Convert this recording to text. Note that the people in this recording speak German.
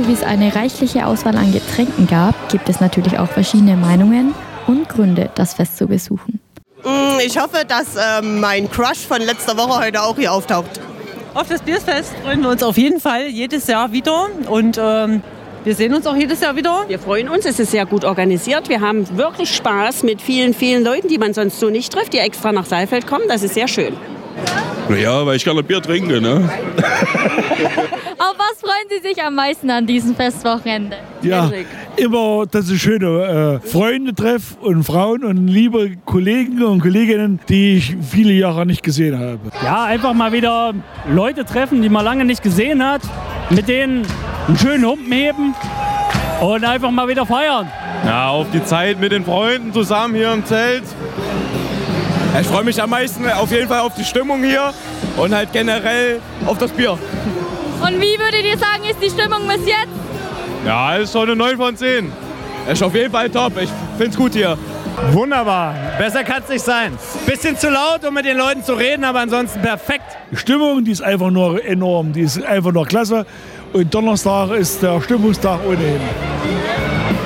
wie es eine reichliche Auswahl an Getränken gab, gibt es natürlich auch verschiedene Meinungen und Gründe, das Fest zu besuchen. Ich hoffe, dass mein Crush von letzter Woche heute auch hier auftaucht. Auf das Biersfest freuen wir uns auf jeden Fall jedes Jahr wieder und wir sehen uns auch jedes Jahr wieder. Wir freuen uns, es ist sehr gut organisiert. Wir haben wirklich Spaß mit vielen, vielen Leuten, die man sonst so nicht trifft, die extra nach Saalfeld kommen. Das ist sehr schön. Naja, weil ich gerne Bier trinke, ne? Auf was freuen Sie sich am meisten an diesem Festwochenende? Ja, immer, dass ich schöne Freunde treffe und Frauen und liebe Kollegen und Kolleginnen, die ich viele Jahre nicht gesehen habe. Ja, einfach mal wieder Leute treffen, die man lange nicht gesehen hat, mit denen einen schönen Humpen heben und einfach mal wieder feiern. Ja, auf die Zeit mit den Freunden zusammen hier im Zelt. Ich freue mich am meisten auf jeden Fall auf die Stimmung hier und halt generell auf das Bier. Und wie würdet ihr sagen, ist die Stimmung bis jetzt? Ja, ist schon eine 9 von 10. Ist auf jeden Fall top. Ich finde es gut hier. Wunderbar. Besser kann es nicht sein. Bisschen zu laut, um mit den Leuten zu reden, aber ansonsten perfekt. Die Stimmung, die ist einfach nur enorm, die ist einfach nur klasse. Und Donnerstag ist der Stimmungstag ohnehin.